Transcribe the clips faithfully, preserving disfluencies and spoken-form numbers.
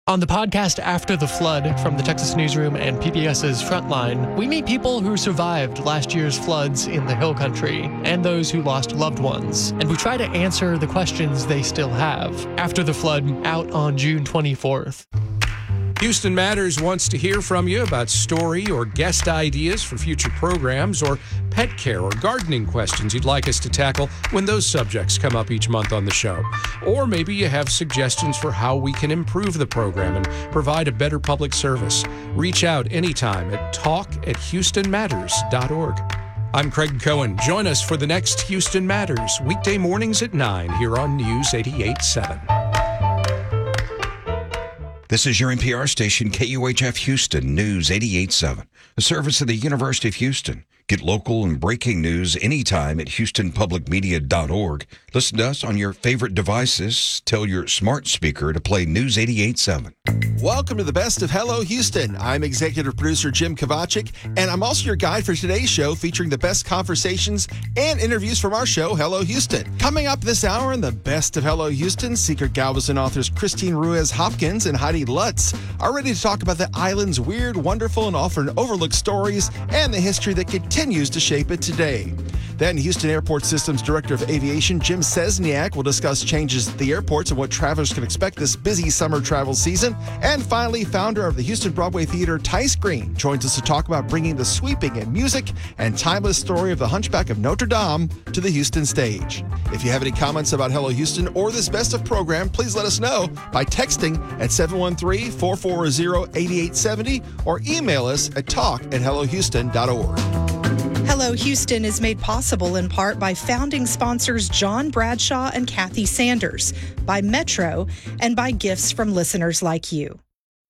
On the podcast After the Flood from the Texas Newsroom and PBS's Frontline, we meet people who survived last year's floods in the Hill Country and those who lost loved ones. And we try to answer the questions they still have. After the Flood, out on June twenty-fourth. Houston Matters wants to hear from you about story or guest ideas for future programs, or pet care or gardening questions you'd like us to tackle when those subjects come up each month on the show. Or maybe you have suggestions for how we can improve the program and provide a better public service. Reach out anytime at talk at houston matters dot org. I'm Craig Cohen. Join us for the next Houston Matters, weekday mornings at nine here on News eighty-eight point seven. This is your N P R station, K U H F Houston, News eighty-eight point seven, a service of the University of Houston. Get local and breaking news anytime at houston public media dot org. Listen to us on your favorite devices. Tell your smart speaker to play News eighty-eight point seven. Welcome to the Best of Hello Houston. I'm executive producer Jim Kovacic, and I'm also your guide for today's show, featuring the best conversations and interviews from our show, Hello Houston. Coming up this hour in the Best of Hello Houston, Secret Galveston authors Christine Ruiz-Hopkins and Heidi Lutz are ready to talk about the island's weird, wonderful, and often overlooked stories and the history that continues to shape it today. Then Houston Airport Systems Director of Aviation Jim Cesniak will discuss changes at the airports and what travelers can expect this busy summer travel season. And finally, founder of the Houston Broadway Theater, Tice Green, joins us to talk about bringing the sweeping and music and timeless story of the Hunchback of Notre Dame to the Houston stage. If you have any comments about Hello Houston or this Best of program, please let us know by texting at seven one three, four four zero, eight eight seven zero or email us at talk at hello houston dot org. Hello Houston is made possible in part by founding sponsors John Bradshaw and Kathy Sanders, by Metro, and by gifts from listeners like you.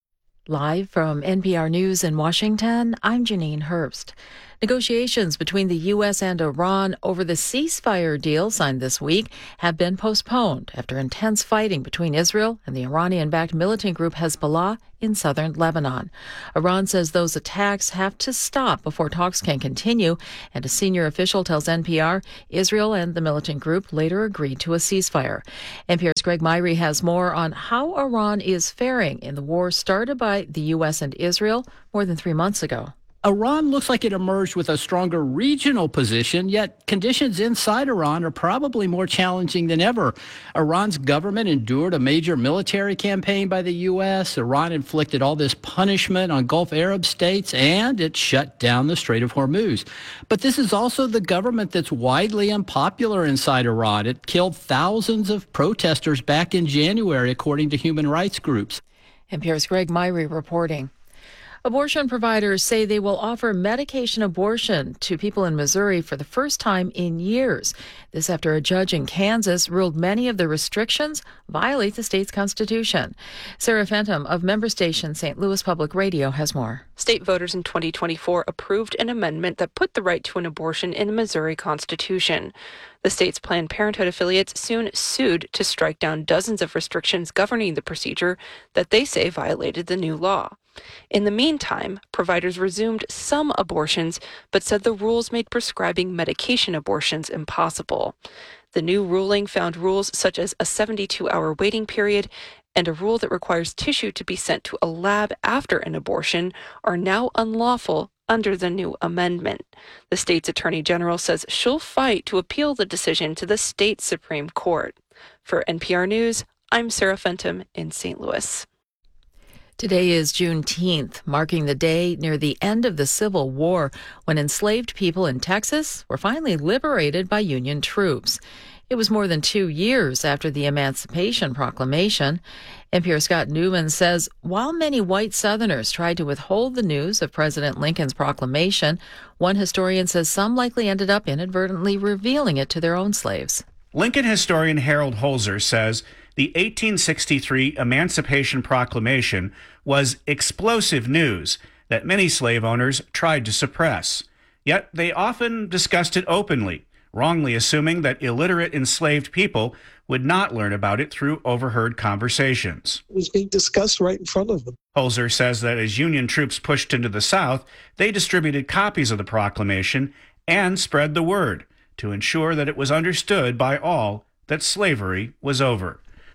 Live from N P R News in Washington, I'm Janine Herbst. Negotiations between the U S and Iran over the ceasefire deal signed this week have been postponed after intense fighting between Israel and the Iranian-backed militant group Hezbollah in southern Lebanon. Iran says those attacks have to stop before talks can continue, and a senior official tells N P R Israel and the militant group later agreed to a ceasefire. N P R's Greg Myrie has more on how Iran is faring in the war started by the U S and Israel more than three months ago. Iran looks like it emerged with a stronger regional position, yet conditions inside Iran are probably more challenging than ever. Iran's government endured a major military campaign by the U S. Iran inflicted all this punishment on Gulf Arab states, and it shut down the Strait of Hormuz. But this is also the government that's widely unpopular inside Iran. It killed thousands of protesters back in January, according to human rights groups. N P R's Greg Myrie reporting. Abortion providers say they will offer medication abortion to people in Missouri for the first time in years. This after a judge in Kansas ruled many of the restrictions violate the state's constitution. Sarah Fenton of member station Saint Louis Public Radio has more. State voters in twenty twenty-four approved an amendment that put the right to an abortion in the Missouri Constitution. The state's Planned Parenthood affiliates soon sued to strike down dozens of restrictions governing the procedure that they say violated the new law. In the meantime, providers resumed some abortions, but said the rules made prescribing medication abortions impossible. The new ruling found rules such as a seventy-two hour waiting period and a rule that requires tissue to be sent to a lab after an abortion are now unlawful under the new amendment. The state's attorney general says she'll fight to appeal the decision to the state Supreme Court. For N P R News, I'm Sarah Fenton in Saint Louis. Today is Juneteenth, marking the day near the end of the Civil War when enslaved people in Texas were finally liberated by Union troops. It was more than two years after the Emancipation Proclamation. N P R Scott Newman says while many white Southerners tried to withhold the news of President Lincoln's proclamation, one historian says some likely ended up inadvertently revealing it to their own slaves. Lincoln historian Harold Holzer says the eighteen sixty-three Emancipation Proclamation was explosive news that many slave owners tried to suppress. Yet they often discussed it openly, wrongly assuming that illiterate enslaved people would not learn about it through overheard conversations. It was being discussed right in front of them. Holzer says that as Union troops pushed into the South, they distributed copies of the proclamation and spread the word to ensure that it was understood by all that slavery was over.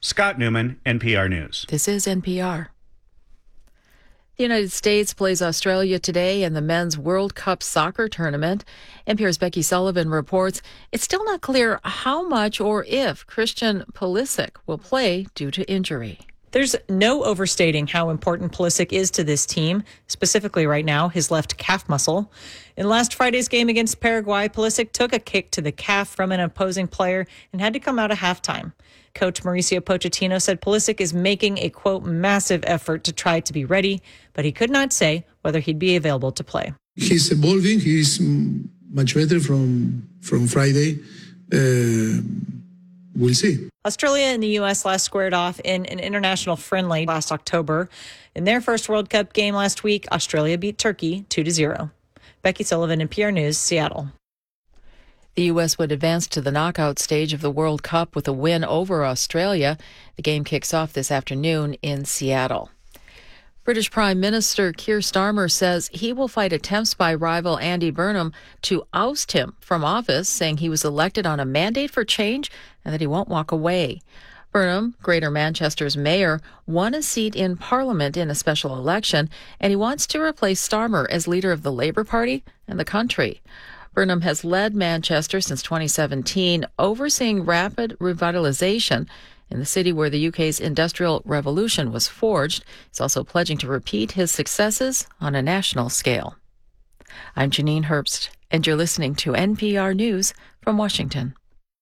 Scott Newman, N P R News. This is N P R. The United States plays Australia today in the Men's World Cup soccer tournament. N P R's Becky Sullivan reports it's still not clear how much or if Christian Pulisic will play due to injury. There's no overstating how important Pulisic is to this team, specifically right now, his left calf muscle. In last Friday's game against Paraguay, Pulisic took a kick to the calf from an opposing player and had to come out at halftime. Coach Mauricio Pochettino said Pulisic is making a, quote, massive effort to try to be ready, but he could not say whether he'd be available to play. He's evolving. He's much better from, from Friday. Uh, we'll see. Australia and the U S last squared off in an international friendly last October. In their first World Cup game last week, Australia beat Turkey two to zero. Becky Sullivan, N P R News, Seattle. The U S would advance to the knockout stage of the World Cup with a win over Australia. The game kicks off this afternoon in Seattle. British Prime Minister Keir Starmer says he will fight attempts by rival Andy Burnham to oust him from office, saying he was elected on a mandate for change and that he won't walk away. Burnham, Greater Manchester's mayor, won a seat in Parliament in a special election, and he wants to replace Starmer as leader of the Labour Party and the country. Burnham has led Manchester since twenty seventeen, overseeing rapid revitalisation in the city where the U K's Industrial Revolution was forged. He's also pledging to repeat his successes on a national scale. I'm Janine Herbst, and you're listening to N P R News from Washington.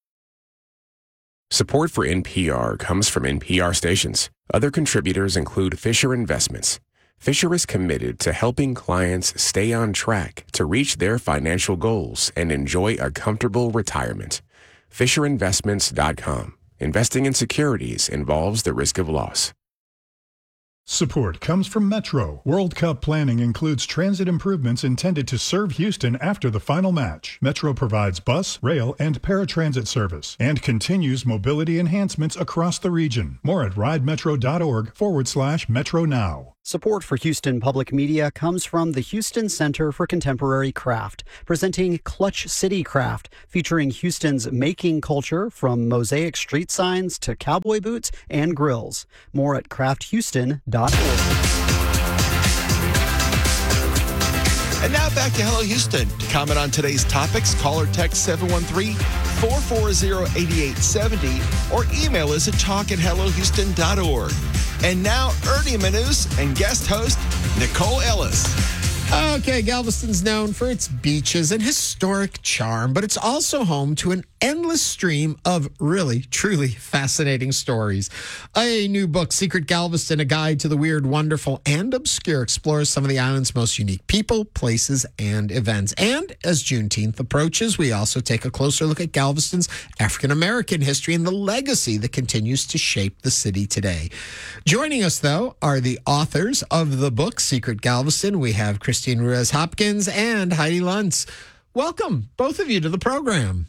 Support for N P R comes from N P R stations. Other contributors include Fisher Investments. Fisher is committed to helping clients stay on track to reach their financial goals and enjoy a comfortable retirement. Fisher Investments dot com. Investing in securities involves the risk of loss. Support comes from Metro. World Cup planning includes transit improvements intended to serve Houston after the final match. Metro provides bus, rail, and paratransit service and continues mobility enhancements across the region. More at ridemetro.org forward slash Metro Now. Support for Houston Public Media comes from the Houston Center for Contemporary Craft, presenting Clutch City Craft, featuring Houston's making culture from mosaic street signs to cowboy boots and grills. More at craft houston dot org. And now back to Hello Houston. To comment on today's topics, call or text seven one three, four four zero, eight eight seven zero or email us at talk at hello houston dot org. And now, Ernie Manus and guest host Nicole Ellis. Okay, Galveston's known for its beaches and historic charm, but it's also home to an endless stream of really, truly fascinating stories. A new book, Secret Galveston, A Guide to the Weird, Wonderful, and Obscure, explores some of the island's most unique people, places, and events. And as Juneteenth approaches, we also take a closer look at Galveston's African-American history and the legacy that continues to shape the city today. Joining us, though, are the authors of the book, Secret Galveston. We have Christine Ruiz-Hopkins and Heidi Luntz. Welcome, both of you, to the program.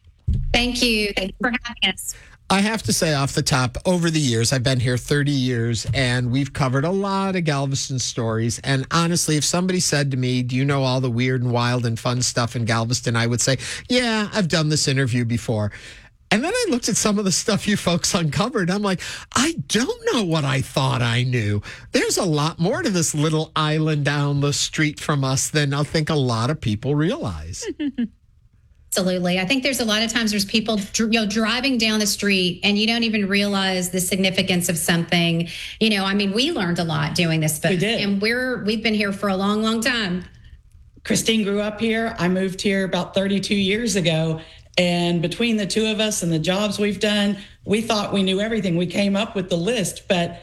Thank you. Thank you for having us. I have to say off the top, over the years, I've been here thirty years, and we've covered a lot of Galveston stories. And honestly, if somebody said to me, do you know all the weird and wild and fun stuff in Galveston? I would say, yeah, I've done this interview before. And then I looked at some of the stuff you folks uncovered. I'm like, I don't know what I thought I knew. There's a lot more to this little island down the street from us than I think a lot of people realize. Absolutely. I think there's a lot of times there's people you know, driving down the street and you don't even realize the significance of something. You know, I mean, we learned a lot doing this book. We did. And we're, we've been here for a long, long time. Christine grew up here. I moved here about thirty-two years ago. And between the two of us and the jobs we've done, we thought we knew everything. We came up with the list, but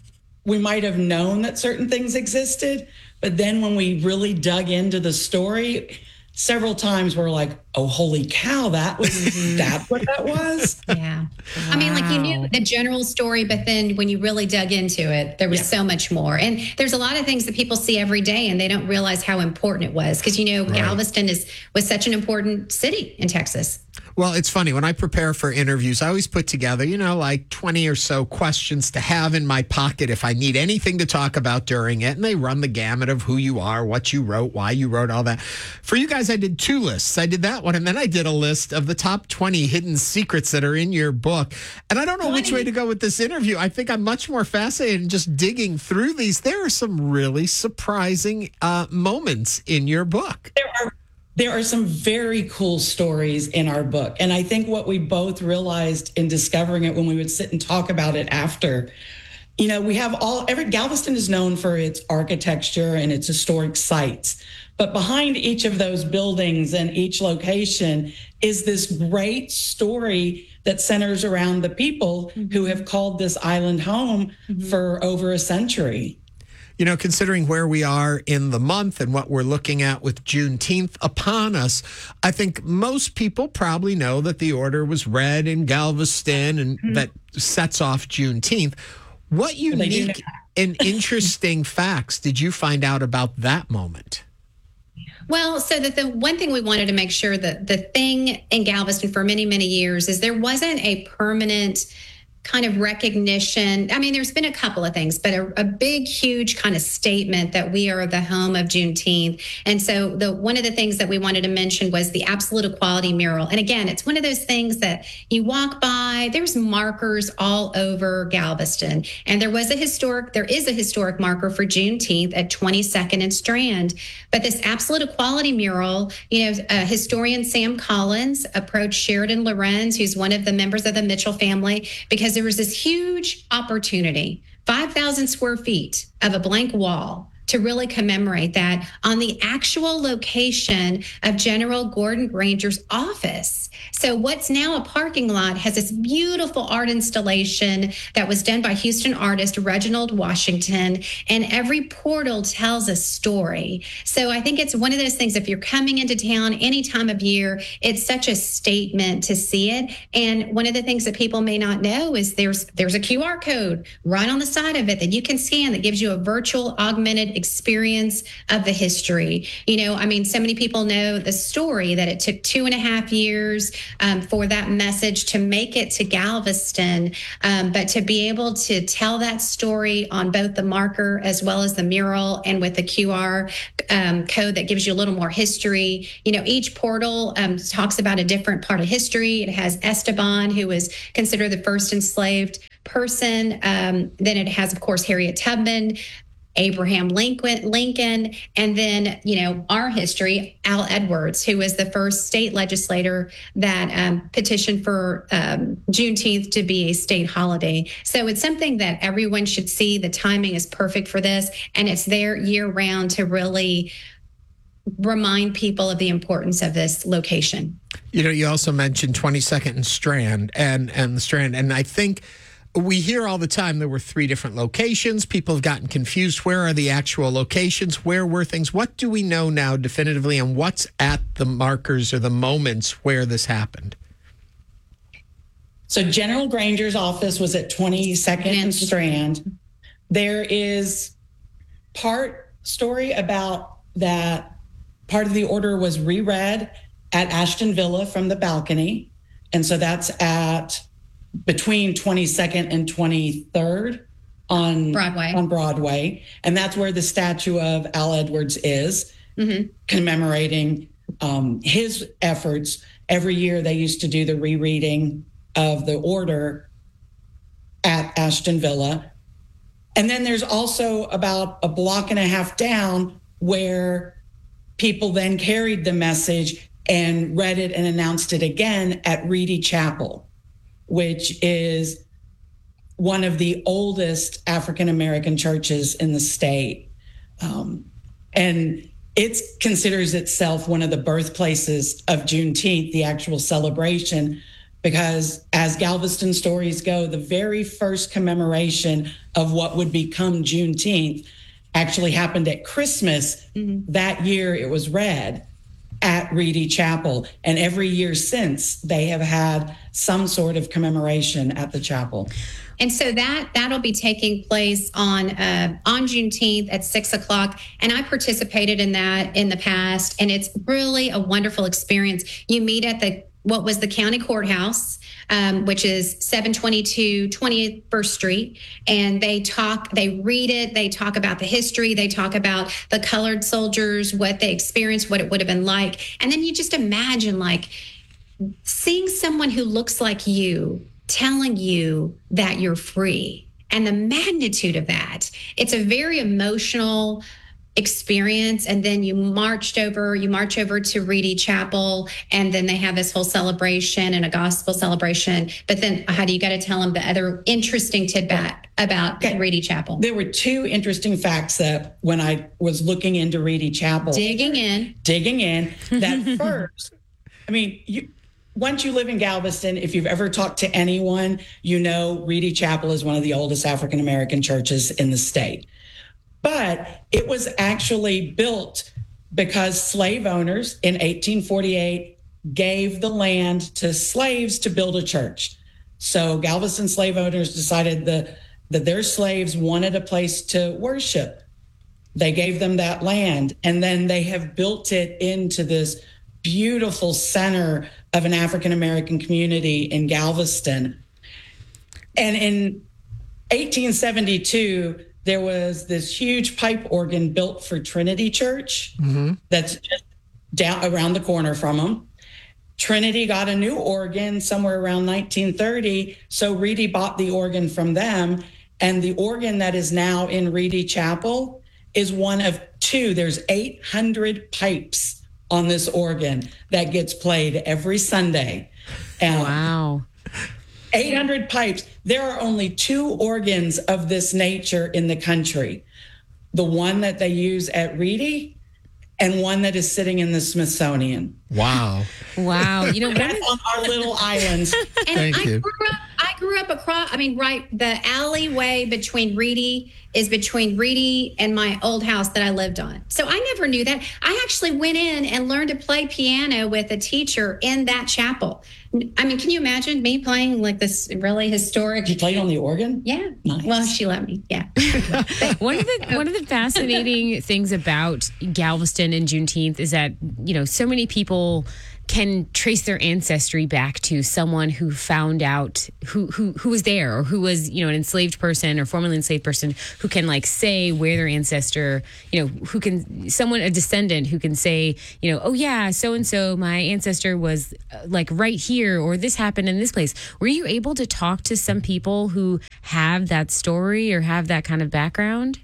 we might have known that certain things existed. But then when we really dug into the story, several times we're like, oh, holy cow, that was that's what that was? Yeah. Wow. I mean, like you knew the general story, but then when you really dug into it, there was yeah. so much more. And there's a lot of things that people see every day and they don't realize how important it was. Because, you know, right. Galveston is was such an important city in Texas. Well, it's funny. When I prepare for interviews, I always put together, you know, like twenty or so questions to have in my pocket if I need anything to talk about during it. And they run the gamut of who you are, what you wrote, why you wrote, all that. For you guys, I did two lists. I did that one, and then I did a list of the top twenty hidden secrets that are in your book. And I don't know which way to go with this interview. I think I'm much more fascinated in just digging through these. There are some really surprising uh, moments in your book. There are. There are some very cool stories in our book. And I think what we both realized in discovering it when we would sit and talk about it after, you know, we have all, every Galveston is known for its architecture and its historic sites. But behind each of those buildings and each location is this great story that centers around the people mm-hmm. who have called this island home mm-hmm. for over a century. You know, considering where we are in the month and what we're looking at with Juneteenth upon us, I think most people probably know that the order was read in Galveston and mm-hmm. that sets off Juneteenth. What unique and interesting facts did you find out about that moment? Well, so that the one thing we wanted to make sure that the thing in Galveston for many, many years is there wasn't a permanent kind of recognition. I mean, there's been a couple of things, but a, a big, huge kind of statement that we are the home of Juneteenth. And so the one of the things that we wanted to mention was the absolute equality mural. And again, it's one of those things that you walk by, there's markers all over Galveston. And there was a historic, there is a historic marker for Juneteenth at twenty-second and Strand. But this absolute equality mural, you know, uh, historian Sam Collins approached Sheridan Lorenz, who's one of the members of the Mitchell family, because there was this huge opportunity, five thousand square feet of a blank wall, to really commemorate that on the actual location of General Gordon Granger's office. So what's now a parking lot has this beautiful art installation that was done by Houston artist Reginald Washington, and every portal tells a story. So I think it's one of those things, if you're coming into town any time of year, it's such a statement to see it. And one of the things that people may not know is there's there's a Q R code right on the side of it that you can scan that gives you a virtual augmented experience of the history. You know, I mean, so many people know the story that it took two and a half years um, for that message to make it to Galveston. Um, but to be able to tell that story on both the marker as well as the mural and with the Q R um, code that gives you a little more history. You know, each portal um, talks about a different part of history. It has Esteban, who was considered the first enslaved person. Um, then it has, of course, Harriet Tubman, Abraham Lincoln, Lincoln, and then, you know, our history, Al Edwards, who was the first state legislator that um, petitioned for um, Juneteenth to be a state holiday. So it's something that everyone should see. The timing is perfect for this, and it's there year round to really remind people of the importance of this location. You know, you also mentioned twenty-second and Strand and, and the Strand, and I think we hear all the time there were three different locations. People have gotten confused. Where are the actual locations? Where were things? What do we know now definitively, and what's at the markers or the moments where this happened? So General Granger's office was at twenty-second and Strand. There is part story about that part of the order was reread at Ashton Villa from the balcony. And so that's at between twenty-second and twenty-third on Broadway. On Broadway. And that's where the statue of Al Edwards is, mm-hmm. commemorating um, his efforts. Every year they used to do the rereading of the order at Ashton Villa. And then there's also about a block and a half down where people then carried the message and read it and announced it again at Reedy Chapel, which is one of the oldest African-American churches in the state. Um, and it considers itself one of the birthplaces of Juneteenth, the actual celebration, because as Galveston stories go, the very first commemoration of what would become Juneteenth actually happened at Christmas. Mm-hmm. That year it was read at Reedy Chapel. And every year since, they have had some sort of commemoration at the chapel. And so that, that'll be taking place on uh, on Juneteenth at six o'clock. And I participated in that in the past. And it's really a wonderful experience. You meet at the what was the county courthouse, um, which is seven twenty-two twenty-first Street. And they talk, they read it, they talk about the history, they talk about the colored soldiers, what they experienced, what it would have been like. And then you just imagine like seeing someone who looks like you telling you that you're free, and the magnitude of that. It's a very emotional experience. And then you marched over, you march over to Reedy Chapel, and then they have this whole celebration and a gospel celebration. But then how do you got to tell them the other interesting tidbit about okay. Reedy Chapel? There were two interesting facts that when I was looking into Reedy Chapel. Digging in. Digging in. That first, I mean, you, once you live in Galveston, if you've ever talked to anyone, you know Reedy Chapel is one of the oldest African-American churches in the state. But it was actually built because slave owners in eighteen forty-eight gave the land to slaves to build a church. So Galveston slave owners decided the, that their slaves wanted a place to worship. They gave them that land, and then they have built it into this beautiful center of an African-American community in Galveston. And in eighteen seventy-two, there was this huge pipe organ built for Trinity Church mm-hmm. that's just down around the corner from them. Trinity got a new organ somewhere around nineteen thirty, so Reedy bought the organ from them, and the organ that is now in Reedy Chapel is one of two. There's eight hundred pipes on this organ that gets played every Sunday. And wow. eight hundred pipes. There are only two organs of this nature in the country. The one that they use at Reedy and one that is sitting in the Smithsonian. Wow. Wow. You know, that's on our little islands. And Thank I you. Grew up, I grew up across, I mean, right, the alleyway between Reedy is between Reedy and my old house that I lived on. So I never knew that. I actually went in and learned to play piano with a teacher in that chapel. I mean, can you imagine me playing like this really historic? You played on the organ? Yeah. Nice. Well, she let me. Yeah. one of the one of the fascinating things about Galveston and Juneteenth is that, you know, so many people can trace their ancestry back to someone who found out who who who was there, or who was, you know, an enslaved person or formerly enslaved person who can like say where their ancestor, you know, who can someone a descendant who can say, you know, oh yeah, so and so my ancestor was uh, like right here, or this happened in this place. Were you able to talk to some people who have that story or have that kind of background?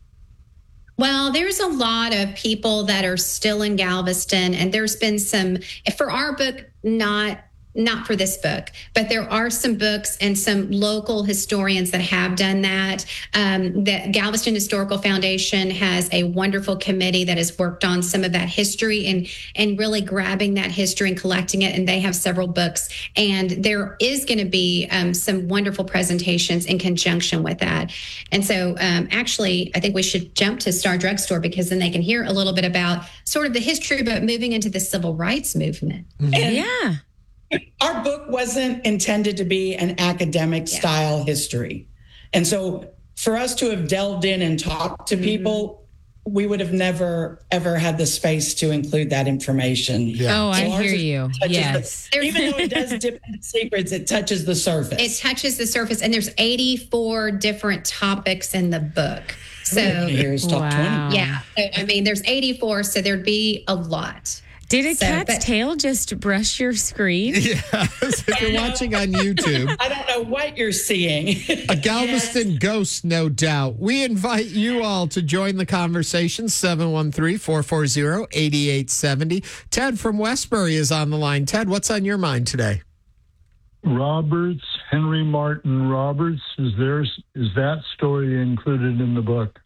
Well, there's a lot of people that are still in Galveston, and there's been some, for our book, not not for this book, but there are some books and some local historians that have done that. Um, the Galveston Historical Foundation has a wonderful committee that has worked on some of that history and, and really grabbing that history and collecting it. And they have several books. And there is going to be um, some wonderful presentations in conjunction with that. And so um, actually, I think we should jump to Star Drugstore, because then they can hear a little bit about sort of the history, but moving into the civil rights movement. Mm-hmm. Yeah. Our book wasn't intended to be an academic yeah. style history. And so for us to have delved in and talked to mm-hmm. people, we would have never, ever had the space to include that information. Yeah. Oh, so I hear you. Yes. The, even though it does dip into secrets, it touches the surface. It touches the surface. And there's eighty-four different topics in the book. So here's top wow. twenty. Yeah. So, I mean, there's eighty-four, so there'd be a lot. Did a so, cat's but, tail just brush your screen? Yes, if you're watching on YouTube. I don't know what you're seeing. A Galveston yes. ghost, no doubt. We invite you all to join the conversation, seven one three, four four zero, eight eight seven zero. Ted from Westbury is on the line. Ted, what's on your mind today? Roberts, Henry Martin Roberts, is there, is that story included in the book?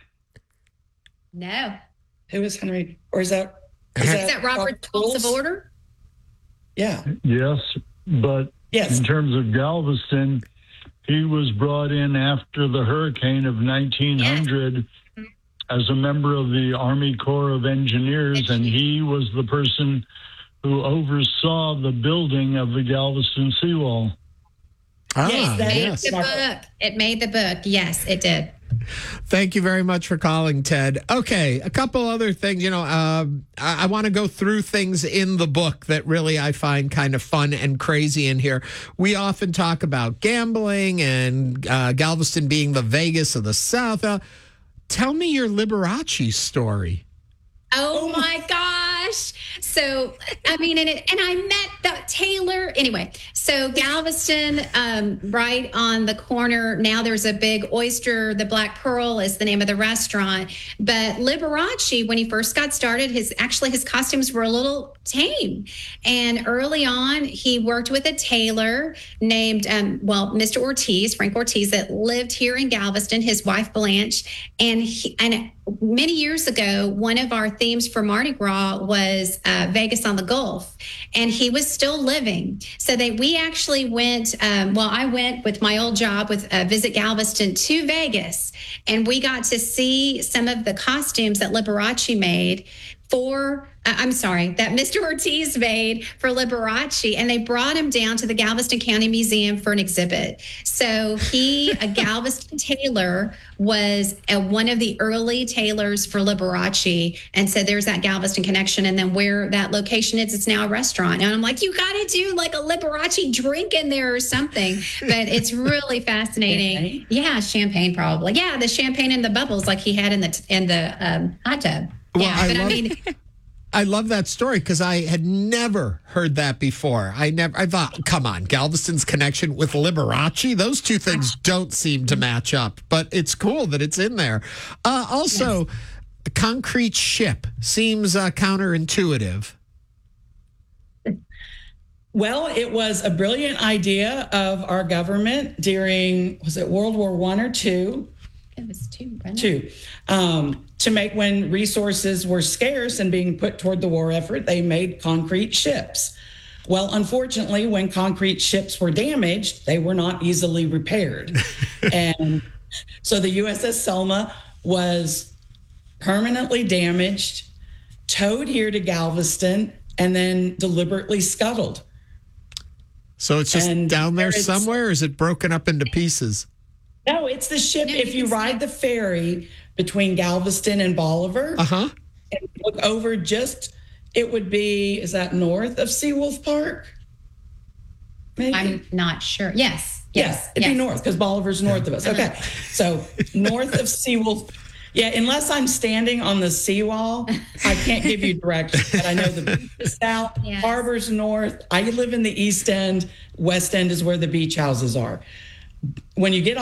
No. Who is Henry? Or is that... Is, is that, that Robert's Rules of Order? Yeah. Yes, but yes. in terms of Galveston, he was brought in after the hurricane of nineteen hundred yes. as a member of the Army Corps of Engineers, and he was the person who oversaw the building of the Galveston seawall. Ah, yes, that yes. made the book. It made the book. Yes, it did. Thank you very much for calling, Ted. Okay, a couple other things. You know, uh, I, I want to go through things in the book that really I find kind of fun and crazy in here. We often talk about gambling and uh, Galveston being the Vegas of the South. Uh, tell me your Liberace story. Oh my gosh. So, I mean, and, it, and I met the Taylor. Anyway, so Galveston, um, right on the corner. Now there's a big oyster. The Black Pearl is the name of the restaurant. But Liberace, when he first got started, his actually his costumes were a little tame. And early on, he worked with a tailor named, um, well, Mister Ortiz, Frank Ortiz, that lived here in Galveston, his wife Blanche. And he, and many years ago, one of our themes for Mardi Gras was uh, Vegas on the Gulf, and he was still living. So they, we actually went, um, well, I went with my old job with uh, Visit Galveston to Vegas, and we got to see some of the costumes that Liberace made for, uh, I'm sorry, that Mister Ortiz made for Liberace, and they brought him down to the Galveston County Museum for an exhibit. So he, a Galveston tailor, was a, one of the early tailors for Liberace, and so there's that Galveston connection. And then where that location is, it's now a restaurant. And I'm like, you got to do like a Liberace drink in there or something. But it's really fascinating. Champagne? Yeah, champagne probably. Yeah, the champagne and the bubbles like he had in the in the um, hot tub. Well, yeah, I but love, I mean, I love that story because I had never heard that before. I never, I thought, come on, Galveston's connection with Liberace, those two things don't seem to match up, but it's cool that it's in there. Uh, also, yes. The concrete ship seems uh, counterintuitive. Well, it was a brilliant idea of our government during, was it World War One or two? It was two, right? Two. Um, to make when resources were scarce and being put toward the war effort, they made concrete ships. Well, unfortunately, when concrete ships were damaged, they were not easily repaired. And so the U S S Selma was permanently damaged, towed here to Galveston, and then deliberately scuttled. So it's just and down there somewhere, or is it broken up into pieces? No, it's the ship. No, if you ride the ferry between Galveston and Bolivar, uh-huh. and look over just, it would be, is that north of Seawolf Park? Maybe? I'm not sure. Yes. Yes, yes it'd yes. be north because Bolivar's north of us. Okay. So north of Seawolf. Yeah, unless I'm standing on the seawall, I can't give you directions. But I know the beach is south, yes. Harbor's north. I live in the East End. West End is where the beach houses are. When you get